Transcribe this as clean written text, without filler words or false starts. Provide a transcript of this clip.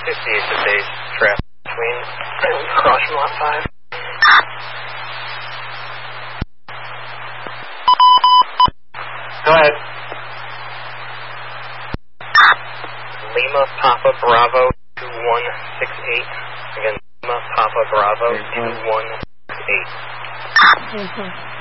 58 to base, traffic between cross from lot 5. Go ahead. Lima Papa Bravo 2168. Again, Lima Papa Bravo 2168.